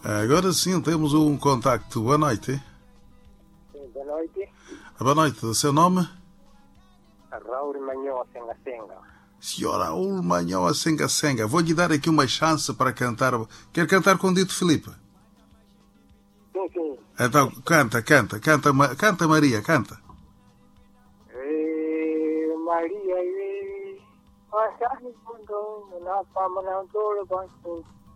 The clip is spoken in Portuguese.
Agora sim temos um contacto. Boa noite. Sim, boa noite. Boa noite. O seu nome? Raul Manhó, Senga Senga. Senhora Raul Manhó, Senga Senga. Vou-lhe dar aqui uma chance para cantar. Quer cantar com o Dito Filipe? Sim, sim. Então, canta Maria, canta. Maria, passar no mundo, na fama, na dor,